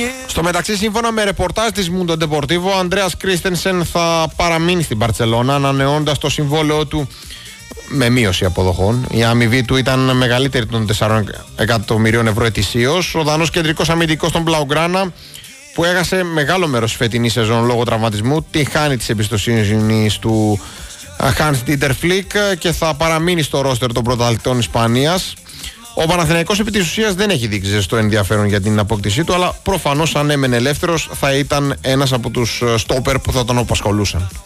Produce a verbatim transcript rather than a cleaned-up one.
Στο μεταξύ, σύμφωνα με ρεπορτάζ της Mundo Deportivo, ο Ανδρέας Κρίστενσεν θα παραμείνει στην Μπαρτσελώνα, ανανεώνοντας το συμβόλαιό του με μείωση αποδοχών. Η αμοιβή του ήταν μεγαλύτερη των τεσσάρων εκατομμυρίων ευρώ ετησίως. Ο Δανός κεντρικός αμυντικός των Blaugrana, που έχασε μεγάλο μέρος φετινή σεζόν λόγω τραυματισμού, τη χάνει της εμπιστοσύνης του Hans Dieter Flick και θα παραμείνει στο ρόστερ των πρωταθλητών Ισπανίας. Ο Παναθηναϊκός επί της ουσίας δεν έχει δείξει ζεστό ενδιαφέρον για την απόκτησή του, αλλά προφανώς αν έμενε ελεύθερος θα ήταν ένας από τους στόπερ που θα τον απασχολούσαν.